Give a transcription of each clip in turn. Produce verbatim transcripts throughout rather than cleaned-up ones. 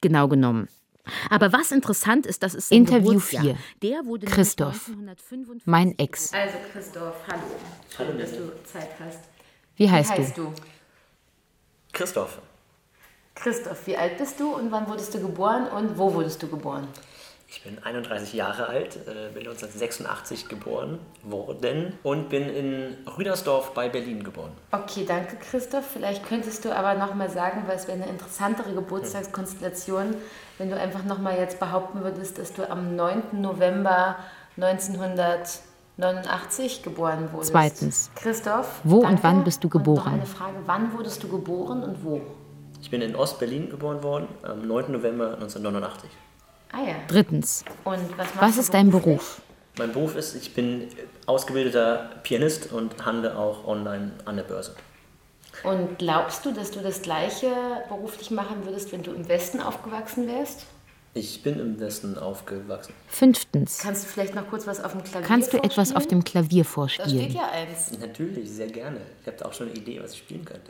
genau genommen. Aber was interessant ist, das ist sein Interview Geburtsjahr. vier. Der wurde Christoph, neunzehnhundertfünfundfünfzig mein Ex. Also Christoph, hallo. Schön, Hallo, dass Lisa. du Zeit hast. Wie heißt, Wie heißt du? du? Christoph. Christoph, wie alt bist du und wann wurdest du geboren und wo wurdest du geboren? Ich bin einunddreißig Jahre alt, äh, bin neunzehnhundertsechsundachtzig geboren worden und bin in Rüdersdorf bei Berlin geboren. Okay, danke Christoph. Vielleicht könntest du aber nochmal sagen, weil es wäre eine interessantere Geburtstagskonstellation, wenn du einfach nochmal jetzt behaupten würdest, dass du am neunten November neunzehnhundertneunundachtzig geboren wurdest. Zweitens. Christoph, Wo und danke. wann bist du geboren? Und noch eine Frage, wann wurdest du geboren und wo? Ich bin in Ost-Berlin geboren worden, am neunten November neunzehnhundertneunundachtzig. Ah ja. Drittens. Und was machst Was du ist dein beruflich? Beruf? Mein Beruf ist, ich bin ausgebildeter Pianist und handle auch online an der Börse. Und glaubst du, dass du das Gleiche beruflich machen würdest, wenn du im Westen aufgewachsen wärst? Ich bin im Westen aufgewachsen. Fünftens. Kannst du vielleicht noch kurz was auf dem Klavier Kannst du etwas auf dem Klavier Da steht vorspielen? ja eins. Natürlich, sehr gerne. Ich habe da auch schon eine Idee, was ich spielen könnte.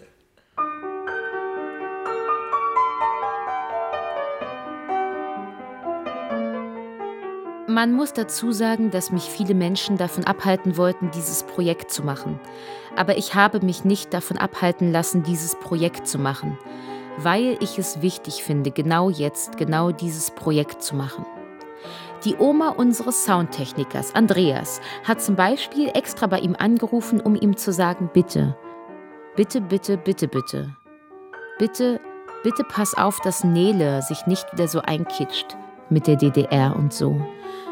Man muss dazu sagen, dass mich viele Menschen davon abhalten wollten, dieses Projekt zu machen. Aber ich habe mich nicht davon abhalten lassen, dieses Projekt zu machen, weil ich es wichtig finde, genau jetzt, genau dieses Projekt zu machen. Die Oma unseres Soundtechnikers, Andreas, hat zum Beispiel extra bei ihm angerufen, um ihm zu sagen, bitte, bitte, bitte, bitte, bitte, bitte, bitte pass auf, dass Nele sich nicht wieder so einkitscht mit der D D R und so.